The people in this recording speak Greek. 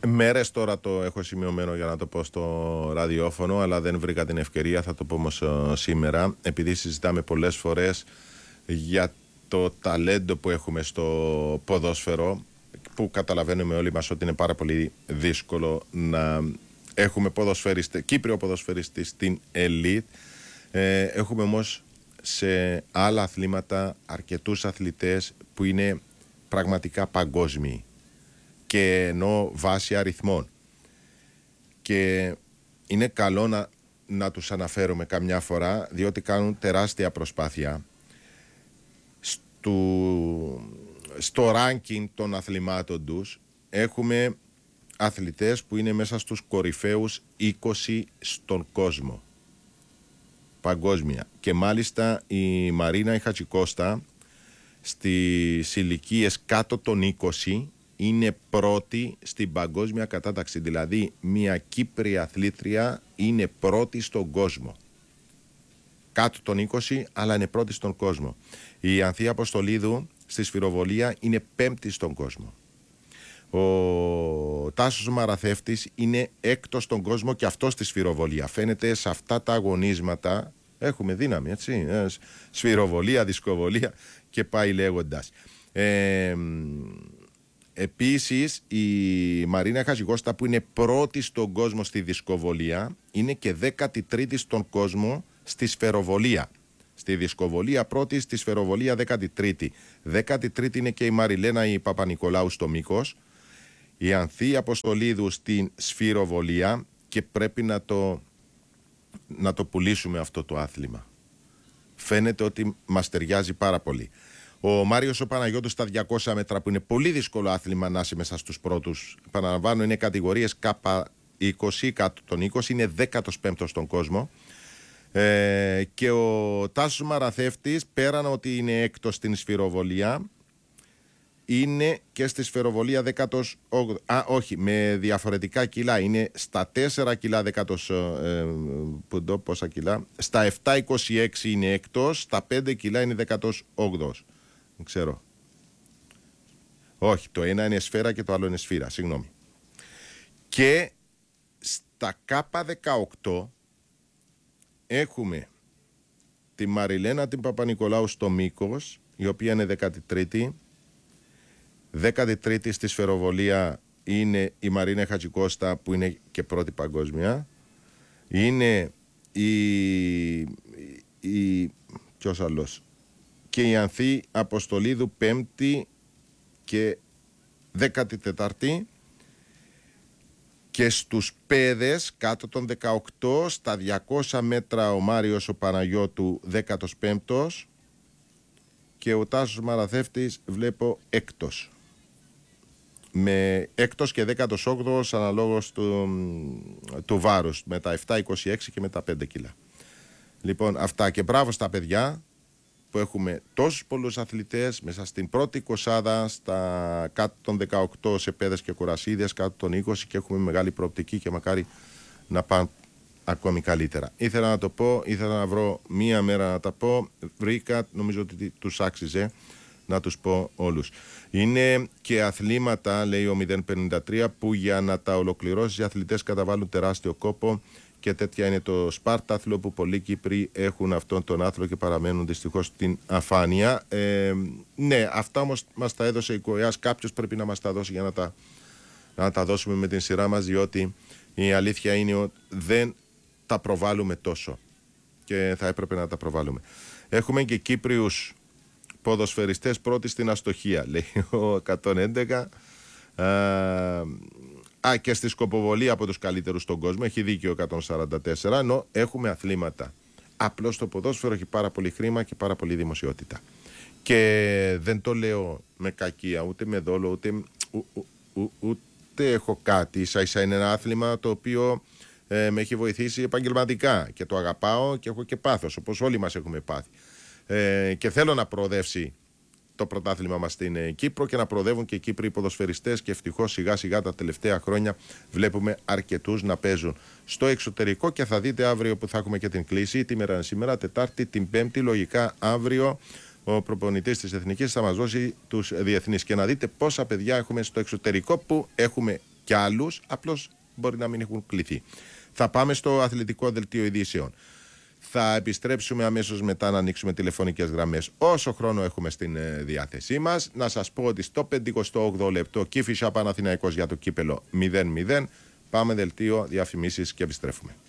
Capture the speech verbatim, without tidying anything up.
μέρες τώρα το έχω σημειωμένο για να το πω στο ραδιόφωνο, αλλά δεν βρήκα την ευκαιρία, θα το πω όμως σήμερα, επειδή συζητάμε πολλές φορές για το ταλέντο που έχουμε στο ποδόσφαιρο, που καταλαβαίνουμε όλοι μας ότι είναι πάρα πολύ δύσκολο να έχουμε ποδοσφαιριστή, Κύπριο ποδοσφαιριστή στην ελίτ. Ε, έχουμε όμως σε άλλα αθλήματα αρκετούς αθλητές που είναι πραγματικά παγκόσμιοι και ενώ βάσει αριθμών, και είναι καλό να, να τους αναφέρουμε καμιά φορά, διότι κάνουν τεράστια προσπάθεια στο, στο ranking των αθλημάτων τους. Έχουμε αθλητές που είναι μέσα στους κορυφαίους είκοσι στον κόσμο παγκόσμια, και μάλιστα η Μαρίνα η Χατζικώστα στις ηλικίες κάτω των είκοσι είναι πρώτη στην παγκόσμια κατάταξη. Δηλαδή μια Κύπρια αθλήτρια είναι πρώτη στον κόσμο, κάτω των είκοσι, αλλά είναι πρώτη στον κόσμο. Η Ανθία Αποστολίδου στη σφυροβολία είναι πέμπτη στον κόσμο. Ο Τάσος Μαραθεύτης είναι έκτος στον κόσμο και αυτό στη σφυροβολία. Φαίνεται σε αυτά τα αγωνίσματα έχουμε δύναμη, έτσι. Σφυροβολία, δισκοβολία και πάει λέγοντας. Ε, επίσης η Μαρίνα Χατζικώστα, που είναι πρώτη στον κόσμο στη δισκοβολία, είναι και δέκατη τρίτη στον κόσμο στη σφαιροβολία. Στη δισκοβολία πρώτη, στη σφαιροβολία δέκατη τρίτη. δέκατη τρίτη είναι και η Μαριλένα η Παπα-Νικολάου στο μήκος. Η Ανθία Αποστολίδου στην σφυροβολία, και πρέπει να το, να το πουλήσουμε αυτό το άθλημα. Φαίνεται ότι μας ταιριάζει πάρα πολύ. Ο Μάριος ο Παναγιώτος στα διακόσια μέτρα, που είναι πολύ δύσκολο άθλημα να είσαι μέσα στους πρώτους. Επαναλαμβάνω, είναι κατηγορίες Κάπα είκοσι, κάτω των είκοσι, είναι δέκατος πέμπτος στον κόσμο. Ε, και ο Τάσος Μαραθεύτης, πέραν ότι είναι έκτος στην σφυροβολία, είναι και στη σφαιροβολία δέκατος όγδοος. Α, όχι, με διαφορετικά κιλά. Είναι στα τέσσερα κιλά δέκατος. Ε, πουντό, πόσα κιλά. Στα επτά είκοσι έξι είναι έκτος. Στα πέντε κιλά είναι δέκατος όγδοος. Δεν ξέρω. Όχι, το ένα είναι σφαίρα και το άλλο είναι σφύρα. Συγγνώμη. Και στα κάπα δεκαοκτώ έχουμε τη Μαριλένα την Παπα-Νικολάου στο μήκος, η οποία είναι δέκατη τρίτη. δέκατη τρίτη στη σφαιροβολία είναι η Μαρίνα Χατζικώστα, που είναι και πρώτη παγκόσμια. Είναι η, η ποιος άλλος, και η Ανθή Αποστολίδου πέμπτη και δέκατη τετάρτη. Και στους παιδες κάτω των δεκαοκτώ, στα διακόσια μέτρα ο Μάριος ο Παναγιώτου δέκατος πέμπτος και ο Τάσος Μαραθεύτης βλέπω έκτος. Με έκτος και δέκατος όγδοος αναλόγως του, του βάρους, με τα επτά είκοσι έξι και με τα πέντε κιλά. Λοιπόν, αυτά, και μπράβο στα παιδιά που έχουμε τόσους πολλούς αθλητές μέσα στην πρώτη εικοσάδα, στα κάτω των δεκαοκτώ σε παιδες και κουρασίδες, κάτω των είκοσι, και έχουμε μεγάλη προοπτική και μακάρι να πάνε ακόμη καλύτερα. Ήθελα να το πω, ήθελα να βρω μία μέρα να τα πω, βρήκα, νομίζω ότι τους άξιζε να τους πω όλους. Είναι και αθλήματα, λέει ο μηδέν πενήντα τρία, που για να τα ολοκληρώσει οι αθλητές καταβάλουν τεράστιο κόπο, και τέτοια είναι το Σπάρταθλο, που πολλοί Κύπροι έχουν αυτόν τον άθλο και παραμένουν δυστυχώς στην αφάνεια. Ε, ναι, αυτά όμως μας τα έδωσε η ΚΟΕΑΣ. Κάποιος πρέπει να μας τα δώσει για να τα, να τα δώσουμε με την σειρά μας, διότι η αλήθεια είναι ότι δεν τα προβάλλουμε τόσο και θα έπρεπε να τα προβάλλουμε. Έχουμε και Κύπριους ποδοσφαιριστές πρώτοι στην αστοχία, λέει ο εκατόν έντεκα. Α, α, και στη σκοποβολή από τους καλύτερους στον κόσμο, έχει δίκιο εκατόν σαράντα τέσσερα, ενώ έχουμε αθλήματα. Απλώς το ποδόσφαιρο έχει πάρα πολύ χρήμα και πάρα πολύ δημοσιότητα. Και δεν το λέω με κακία, ούτε με δόλο, ούτε, ου, ου, ου, ούτε έχω κάτι. Ίσα ίσα είναι ένα άθλημα το οποίο ε, με έχει βοηθήσει επαγγελματικά και το αγαπάω και έχω και πάθος, όπως όλοι μας έχουμε πάθει. Ε, και θέλω να προοδεύσει το πρωτάθλημα μας στην ε, Κύπρο και να προοδεύουν και οι Κύπροι ποδοσφαιριστές, και ευτυχώς σιγά σιγά τα τελευταία χρόνια βλέπουμε αρκετούς να παίζουν στο εξωτερικό. Και θα δείτε αύριο που θα έχουμε και την κλίση, τη μέρα σήμερα, Τετάρτη, την Πέμπτη, λογικά αύριο ο προπονητής της Εθνικής θα μας δώσει τους διεθνείς, και να δείτε πόσα παιδιά έχουμε στο εξωτερικό που έχουμε κι άλλους, απλώς μπορεί να μην έχουν κληθεί. Θα πάμε στο αθλητικό δελτίο ειδήσεων. Θα επιστρέψουμε αμέσως μετά να ανοίξουμε τηλεφωνικές γραμμές όσο χρόνο έχουμε στην ε, διάθεσή μας. Να σας πω ότι στο πενηκοστό όγδοο λεπτό Κηφισιά Παναθηναϊκός για το κύπελο μηδέν μηδέν. Πάμε δελτίο, διαφημίσεις και επιστρέφουμε.